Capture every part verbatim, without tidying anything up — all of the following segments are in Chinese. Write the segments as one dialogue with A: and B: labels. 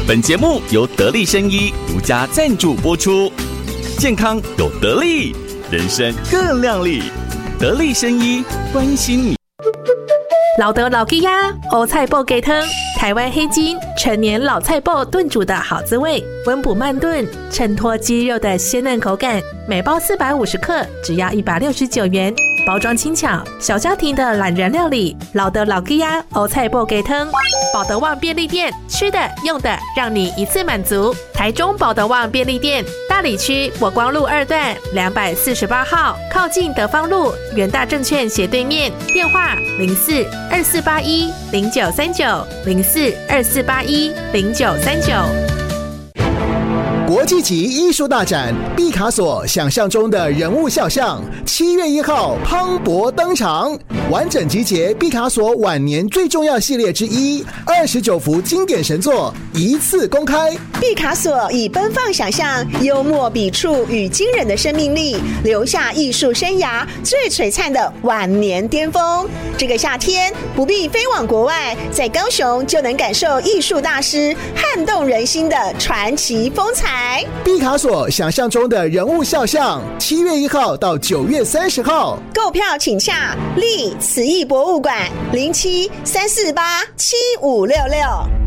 A: 本节目由得力生医独家赞助播出。健康有得力，人生更亮丽。得力生医，关心你。
B: 老德老鸡鸭欧菜脯鸡汤，台湾黑金陈年老菜脯炖煮的好滋味，温补慢炖，衬托鸡肉的鲜嫩口感。每包四百五十克，只要一百六十九元。包装轻巧，小家庭的懒人料理。老德老鸡鸭欧菜脯鸡汤，保德旺便利店，吃的用的让你一次满足。台中保德旺便利店，大里区国光路二段两百四十八号，靠近德芳路元大证券斜对面。电话零四二四八一零九三九零四二四八一零九三九。
C: 国际级艺术大展毕卡索想象中的人物肖像，七月一号磅礴登场，完整集结毕卡索晚年最重要系列之一，二十九幅经典神作一次公开。
D: 毕卡索以奔放想象、幽默笔触与惊人的生命力，留下艺术生涯最璀璨的晚年巅峰。这个夏天不必飞往国外，在高雄就能感受艺术大师撼动人心的传奇风采。
C: 毕卡索想象中的人物肖像，七月一号到九月三十号，
D: 购票请洽立慈艺博物馆零七三四八七五六六。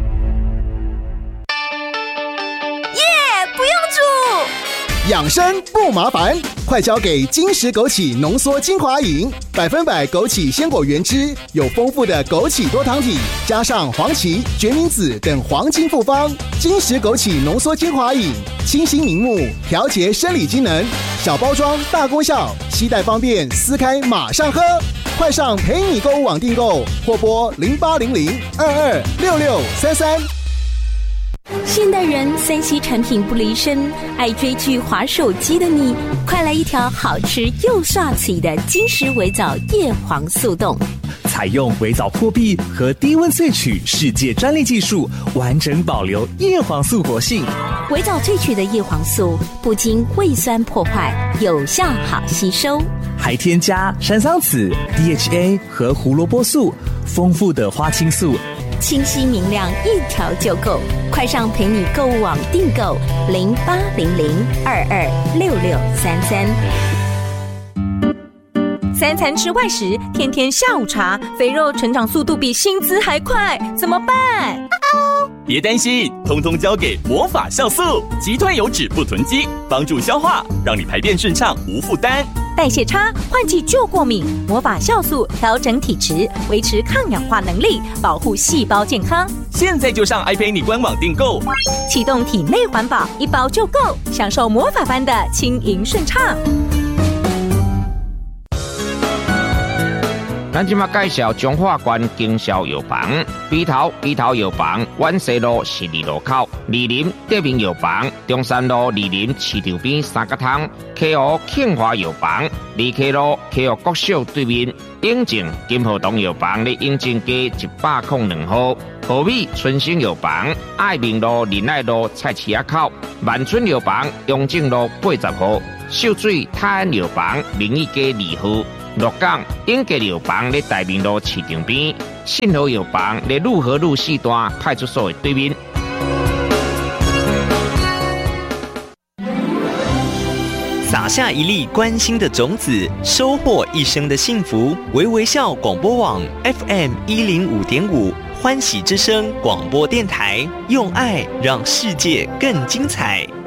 E: 耶，不用煮。
C: 养生不麻烦，快交给金石枸杞浓缩精华饮，百分百枸杞鲜果原汁，有丰富的枸杞多糖体，加上黄芪、决明子等黄金复方。金石枸杞浓缩精华饮，清新明目，调节生理机能，小包装大功效，携带方便，撕开马上喝。快上陪你购物网订购，或拨零八零零二二六六三三。
E: 现代人三 C 产品不离身，爱追剧滑手机的你，快来一条好吃又刷嘴的金石微藻叶黄素冻。
F: 采用微藻破壁和低温萃取世界专利技术，完整保留叶黄素活性。
E: 微藻萃取的叶黄素不经胃酸破坏，有效好吸收，
F: 还添加山桑子、D H A 和胡萝卜素，丰富的花青素，
E: 清晰明亮，一条就够。快上陪你购物网订购零八零零二二六六三三。
G: 三餐吃外食，天天下午茶，肥肉成长速度比薪资还快，怎么办？
A: 别担心，通通交给魔法酵素，击退油脂不囤积，帮助消化，让你排便顺畅无负担。
G: 代谢差，换季就过敏，魔法酵素调整体质，维持抗氧化能力，保护细胞健康。
A: 现在就上 iPay 官网订购，
G: 启动体内环保，一包就够，享受魔法般的轻盈顺畅。
H: 咱即马介绍中华关经销药房，鼻头鼻头药房，万西路十二路口，二林德明药房，中山路二林市场边三角汤，溪湖庆华药房，二溪路溪湖国小对面，永靖金河东药房咧永靖街一百零两号，和美春兴药房，爱民路仁爱路菜市仔口，万春药房永靖路八十号，秀水泰安药房明义街二号。鹿港永吉药房咧大明路市场边，信和药房咧路和路四段派出所的对面。
I: 撒下一粒关心的种子，收获一生的幸福。微微笑广播网 F M 一零五点五，欢喜之声广播电台，用爱让世界更精彩。